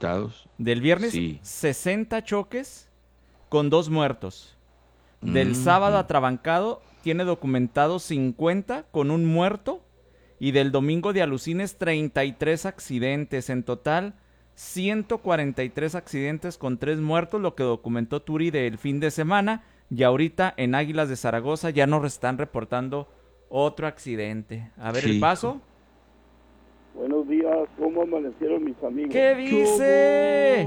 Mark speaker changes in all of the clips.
Speaker 1: documentados.
Speaker 2: Del viernes,
Speaker 1: Sí.
Speaker 2: 60 choques con 2 muertos. Del sábado atrabancado, tiene documentado 50 con 1 muerto. Y del domingo de alucines, 33 accidentes. En total, 143 accidentes con 3 muertos, lo que documentó Turi del fin de semana. Y ahorita en Águilas de Zaragoza ya nos están reportando otro accidente. A ver el paso.
Speaker 3: Buenos días, ¿cómo amanecieron mis amigos?
Speaker 2: ¿Qué dice?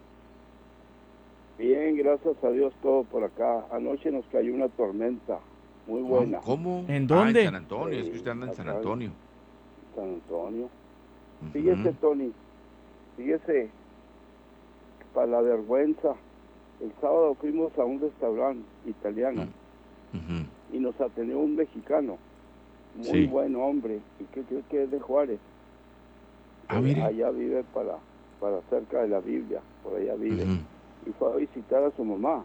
Speaker 3: Bien, gracias a Dios todo por acá. Anoche nos cayó una tormenta muy buena.
Speaker 1: ¿Cómo?
Speaker 2: ¿En dónde?
Speaker 1: En San Antonio, es que usted anda en San Antonio.
Speaker 3: San Antonio. Fíjese, Tony, fíjese, para la vergüenza, el sábado fuimos a un restaurante italiano y nos atendió un mexicano, muy buen hombre, y que creo que es de Juárez. Allá vive para cerca de la Biblia, por allá vive. Y fue a visitar a su mamá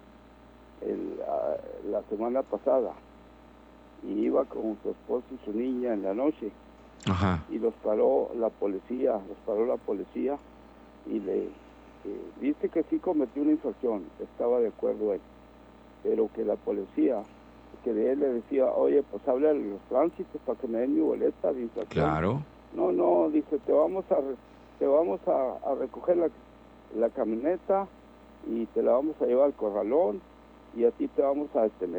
Speaker 3: la semana pasada. Y iba con su esposo y su niña en la noche. Y los paró la policía, y le dice que sí cometió una infracción, estaba de acuerdo él, pero que la policía, que de él le decía, oye, pues habla a los tránsitos para que me den mi boleta de infracción.
Speaker 1: Claro.
Speaker 3: No, dice, te vamos a recoger la camioneta y te la vamos a llevar al corralón y a ti te vamos a detener.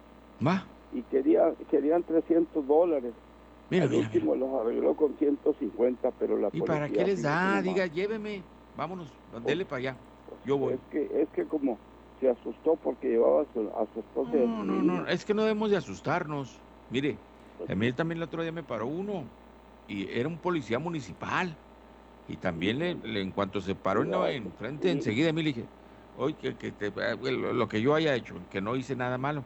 Speaker 3: Y querían $300. Al último los arregló con 150, pero la
Speaker 1: ¿Y
Speaker 3: policía...
Speaker 1: para qué les da? Diga, lléveme, vámonos, dele para allá. Yo voy.
Speaker 3: Es que como se asustó porque llevaba a su esposa.
Speaker 1: No, es que no debemos de asustarnos. Mire, a mí también el otro día me paró uno y era un policía municipal y también en cuanto se paró en frente enseguida me le dije, oye, lo que yo haya hecho, que no hice nada malo,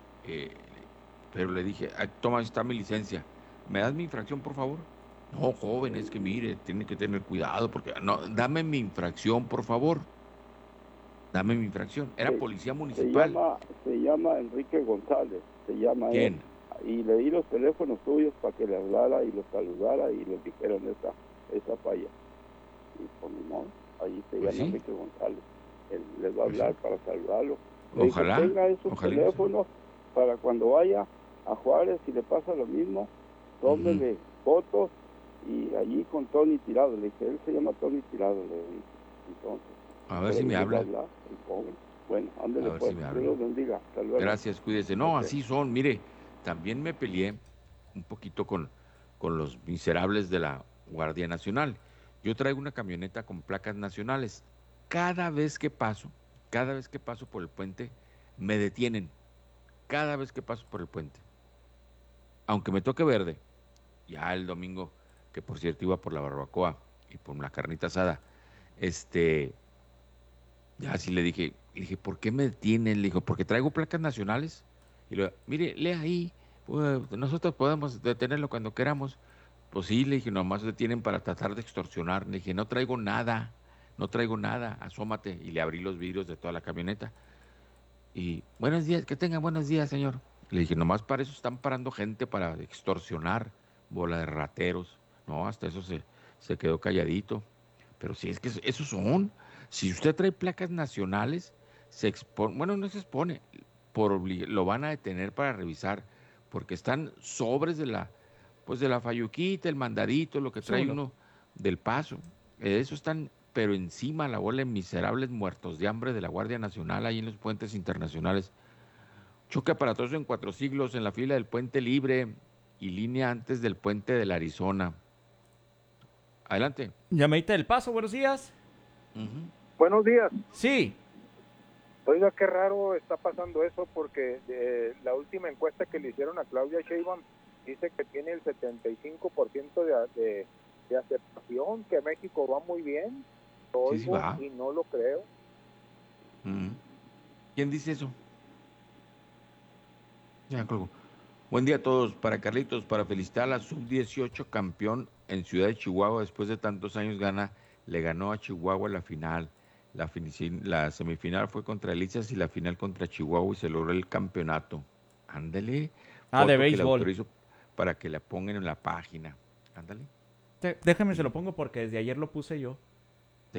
Speaker 1: pero le dije, toma, está mi licencia, ¿me das mi infracción, por favor? No, joven, es que mire, tiene que tener cuidado porque no, dame mi infracción, por favor. Dame mi infracción. Era policía municipal.
Speaker 3: Se llama Enrique González, se llama
Speaker 1: ¿Quién?
Speaker 3: él. Y le di los teléfonos suyos para que le hablara y los saludara y les dijeran esa falla. Y por mi modo, allí se llama Enrique González. Él les va a hablar para saludarlo.
Speaker 1: Ojalá.
Speaker 3: Le tenga esos teléfonos para cuando vaya a Juárez y le pasa lo mismo, tómele fotos y allí con Tony Tirado. Le dije, él se llama Tony Tirado, le dije. Entonces,
Speaker 1: a ver si me habla.
Speaker 3: Bueno, ándale,
Speaker 1: a ver si me habla.
Speaker 3: Dios bendiga. Hasta luego.
Speaker 1: Gracias, cuídese. No, así son. Mire, también me peleé un poquito con los miserables de la Guardia Nacional. Yo traigo una camioneta con placas nacionales. Cada vez que paso por el puente, me detienen. Cada vez que paso por el puente. Aunque me toque verde. Ya el domingo, que por cierto iba por la barbacoa y por la carnita asada, ya así le dije, ¿por qué me detienen? Le dijo, porque traigo placas nacionales. Y le dije, mire, lea ahí, pues, nosotros podemos detenerlo cuando queramos. Pues sí, le dije, nomás detienen para tratar de extorsionar. Le dije, no traigo nada, asómate. Y le abrí los vidrios de toda la camioneta. Y, buenos días, que tenga buenos días, señor. Le dije, nomás para eso están parando gente para extorsionar, bola de rateros. No, hasta eso se quedó calladito. Pero sí, es que esos son... Si usted trae placas nacionales, se expone, bueno, no se expone, lo van a detener para revisar, porque están sobres de la fayuquita, el mandadito, lo que trae uno del paso. Eso están, pero encima la bola de miserables muertos de hambre de la Guardia Nacional, ahí en los puentes internacionales. Choque aparatoso en 4 siglos, en la fila del Puente Libre y línea antes del puente del Arizona. Adelante.
Speaker 2: Llamadita del Paso, buenos días.
Speaker 4: Buenos días.
Speaker 2: Sí.
Speaker 4: Oiga, qué raro está pasando eso porque la última encuesta que le hicieron a Claudia Sheinbaum dice que tiene el 75% de aceptación, que México va muy bien. Lo oigo y no lo creo.
Speaker 1: ¿Quién dice eso? Ya, colgo. Buen día a todos. Para Carlitos, para felicitar a la Sub-18 campeón en Ciudad de Chihuahua. Después de tantos años le ganó a Chihuahua la final. La semifinal fue contra Elizas y la final contra Chihuahua y se logró el campeonato. Ándale.
Speaker 2: De béisbol.
Speaker 1: Que para que la pongan en la página. Ándale.
Speaker 2: Déjame se lo pongo porque desde ayer lo puse yo.